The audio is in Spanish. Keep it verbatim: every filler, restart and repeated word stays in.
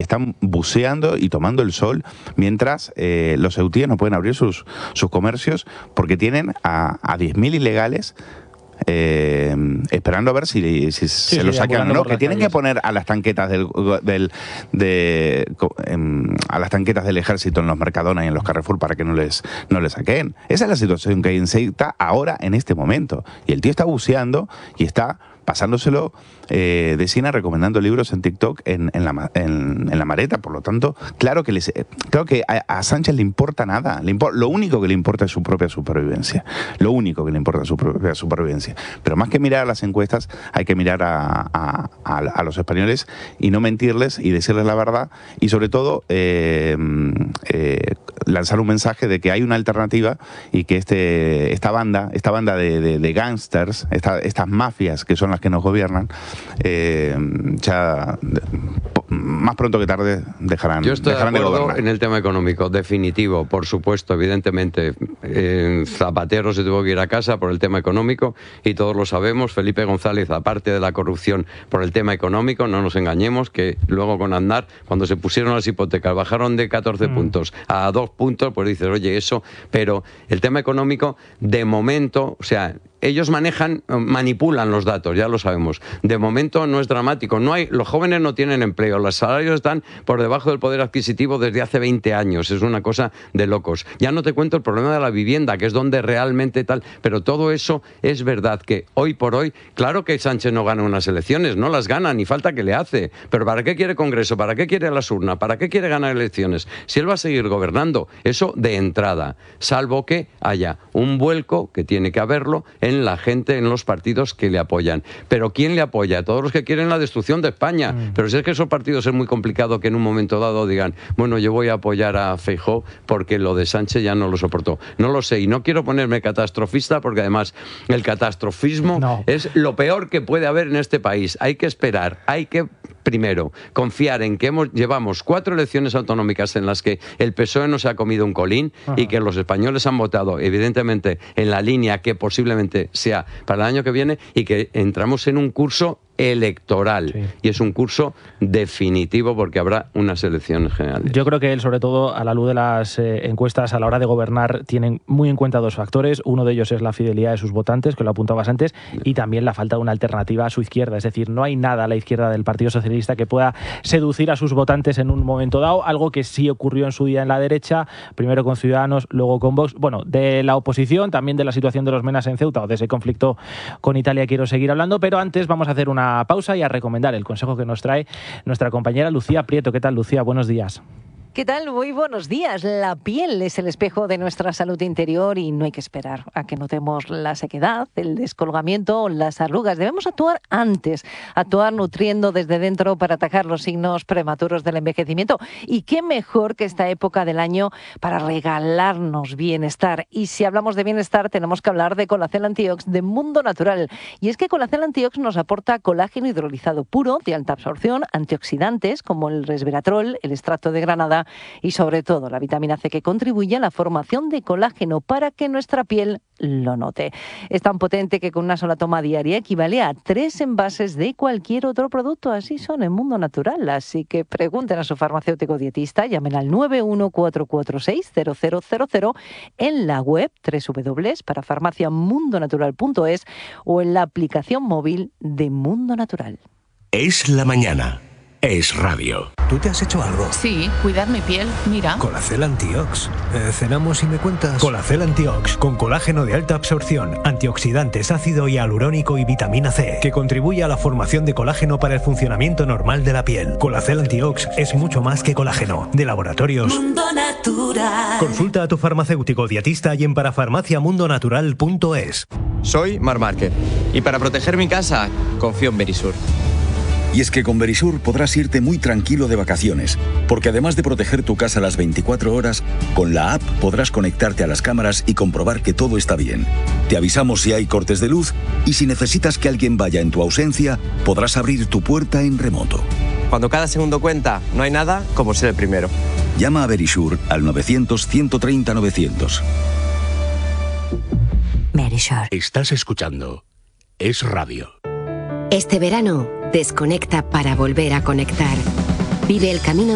están buceando y tomando el sol mientras eh, los houthíes no pueden abrir sus, sus comercios porque tienen a, a diez mil ilegales Eh, esperando a ver si, si sí, se sí, lo sacan o no, que tienen calles. que poner a las tanquetas del, del de, em, a las tanquetas del ejército en los Mercadona y en los Carrefour para que no les no les saquen. Esa es la situación que hay en Ceuta ahora en este momento, y el tío está buceando y está pasándoselo eh, de cine, recomendando libros en TikTok en, en, la, en, en la maleta. Por lo tanto, claro que, les, claro que a, a Sánchez le importa nada. Le impor, lo único que le importa es su propia supervivencia. Lo único que le importa es su propia supervivencia. Pero más que mirar a las encuestas, hay que mirar a, a, a, a los españoles y no mentirles y decirles la verdad. Y sobre todo, eh, eh, lanzar un mensaje de que hay una alternativa y que este, esta banda, esta banda de, de, de gángsters, esta, estas mafias que son las que nos gobiernan, eh, ya más pronto que tarde dejarán, Yo estoy dejarán de de acuerdo gobernar. En el tema económico, definitivo, por supuesto, evidentemente. Eh, Zapatero se tuvo que ir a casa por el tema económico y todos lo sabemos. Felipe González, aparte de la corrupción por el tema económico, no nos engañemos, que luego con Aznar, cuando se pusieron las hipotecas, bajaron de catorce mm. puntos a dos puntos, pues dices, oye, eso, pero el tema económico, de momento, o sea, ellos manejan, manipulan los datos, ya lo sabemos. De momento no es dramático. No hay, los jóvenes no tienen empleo, los salarios están por debajo del poder adquisitivo desde hace veinte años. Es una cosa de locos. Ya no te cuento el problema de la vivienda, que es donde realmente tal... Pero todo eso es verdad que hoy por hoy, claro que Sánchez no gana unas elecciones, no las gana, ni falta que le hace. Pero ¿para qué quiere Congreso? ¿Para qué quiere las urnas? ¿Para qué quiere ganar elecciones? Si él va a seguir gobernando, eso de entrada. Salvo que haya un vuelco, que tiene que haberlo, en la gente, en los partidos que le apoyan. ¿Pero quién le apoya? Todos los que quieren la destrucción de España. Mm. Pero si es que esos partidos es muy complicado que en un momento dado digan, bueno, yo voy a apoyar a Feijóo porque lo de Sánchez ya no lo soportó. No lo sé, y no quiero ponerme catastrofista porque además el catastrofismo no. es lo peor que puede haber en este país. Hay que esperar, hay que... Primero, confiar en que hemos, llevamos cuatro elecciones autonómicas en las que el P S O E no se ha comido un colín. Ajá. Y que los españoles han votado, evidentemente, en la línea que posiblemente sea para el año que viene, y que entramos en un curso electoral. Sí. Y es un curso definitivo porque habrá unas elecciones generales. Yo creo que él, sobre todo, a la luz de las eh, encuestas, a la hora de gobernar, tienen muy en cuenta dos factores. Uno de ellos es la fidelidad de sus votantes, que lo apuntabas antes, y también la falta de una alternativa a su izquierda. Es decir, no hay nada a la izquierda del Partido Socialista que pueda seducir a sus votantes en un momento dado, algo que sí ocurrió en su día en la derecha, primero con Ciudadanos, luego con Vox. Bueno, de la oposición, también de la situación de los menas en Ceuta, o de ese conflicto con Italia quiero seguir hablando, pero antes vamos a hacer una pausa y a recomendar el consejo que nos trae nuestra compañera Lucía Prieto. ¿Qué tal, Lucía? Buenos días. ¿Qué tal? Muy buenos días. La piel es el espejo de nuestra salud interior y no hay que esperar a que notemos la sequedad, el descolgamiento o las arrugas. Debemos actuar antes, actuar nutriendo desde dentro para atacar los signos prematuros del envejecimiento. Y qué mejor que esta época del año para regalarnos bienestar. Y si hablamos de bienestar, tenemos que hablar de Colacel Antiox de Mundo Natural. Y es que Colacel Antiox nos aporta colágeno hidrolizado puro, de alta absorción, antioxidantes como el resveratrol, el extracto de granada y sobre todo la vitamina C, que contribuye a la formación de colágeno para que nuestra piel lo note. Es tan potente que con una sola toma diaria equivale a tres envases de cualquier otro producto. Así son en Mundo Natural. Así que pregunten a su farmacéutico dietista, llamen al nueve uno cuatro cuatro seis cero cero cero cero en la web doble u doble u doble u punto parafarmacia mundo natural punto es o en la aplicación móvil de Mundo Natural. Es la mañana. Es radio. ¿Tú te has hecho algo? Sí, cuidar mi piel, mira. Colacel Antiox. Eh, ¿Cenamos y me cuentas? Colacel Antiox, con colágeno de alta absorción, antioxidantes, ácido hialurónico y vitamina C, que contribuye a la formación de colágeno para el funcionamiento normal de la piel. Colacel Antiox es mucho más que colágeno. De Laboratorios Mundo Natural. Consulta a tu farmacéutico dietista y en parafarmacia mundo natural punto es. Soy Mar Márquez y para proteger mi casa confío en Verisur. Y es que con Verisur podrás irte muy tranquilo de vacaciones, porque además de proteger tu casa las veinticuatro horas, con la app podrás conectarte a las cámaras y comprobar que todo está bien. Te avisamos si hay cortes de luz y si necesitas que alguien vaya en tu ausencia, podrás abrir tu puerta en remoto. Cuando cada segundo cuenta, no hay nada como ser el primero. Llama a Verisur al novecientos ciento treinta novecientos. Verisur. Estás escuchando Es Radio. Este verano, desconecta para volver a conectar. Vive el camino